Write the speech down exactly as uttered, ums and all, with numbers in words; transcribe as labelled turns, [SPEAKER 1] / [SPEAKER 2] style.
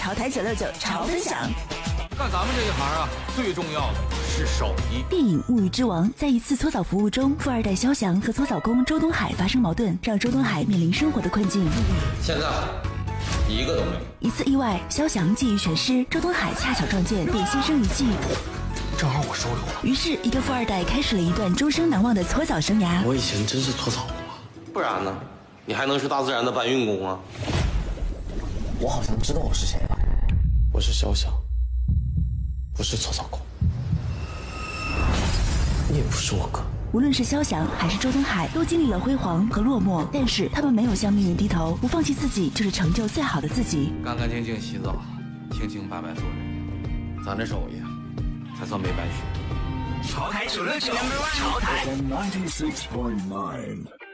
[SPEAKER 1] 潮台九六九潮分享。
[SPEAKER 2] 干咱们这一行啊，最重要的是手艺。
[SPEAKER 1] 电影《物欲之王》在一次搓澡服务中，富二代肖翔和搓澡工周东海发生矛盾，让周东海面临生活的困境。
[SPEAKER 3] 现在一个都没有。
[SPEAKER 1] 一次意外，肖翔技艺全失，周东海恰巧撞见，便牺牲一技。
[SPEAKER 3] 正好我收留了。
[SPEAKER 1] 于是，一个富二代开始了一段终生难忘的搓澡生涯。
[SPEAKER 3] 我以前真是搓澡过，不然呢？你还能是大自然的搬运工啊？我好像知道我是谁了，我是肖翔，不是搓澡工，你也不是我哥。
[SPEAKER 1] 无论是肖翔还是周东海，都经历了辉煌和落寞，但是他们没有向命运低头，不放弃自己，就是成就最好的自己。
[SPEAKER 2] 干干净净洗澡，清清白白做人，咱这手艺才算没白学。
[SPEAKER 4] 潮台九六九，潮台。